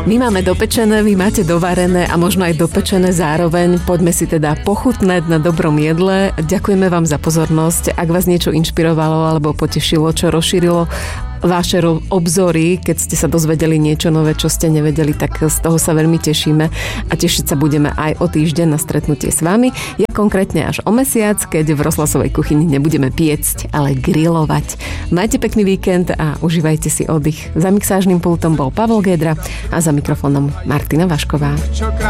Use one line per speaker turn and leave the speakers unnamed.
My máme dopečené, vy máte dovarené a možno aj dopečené zároveň. Poďme si teda pochutnať na dobrom jedle. Ďakujeme vám za pozornosť. Ak vás niečo inšpirovalo alebo potešilo, čo rozšírilo vaše obzory, keď ste sa dozvedeli niečo nové, čo ste nevedeli, tak z toho sa veľmi tešíme a tešiť sa budeme aj o týždeň na stretnutie s vami. Ja konkrétne až o mesiac, keď v Rozhlasovej kuchyni nebudeme piecť, ale grilovať. Majte pekný víkend a užívajte si oddych. Za mixážnym pultom bol Pavel Gédra a za mikrofónom Martina Vašková.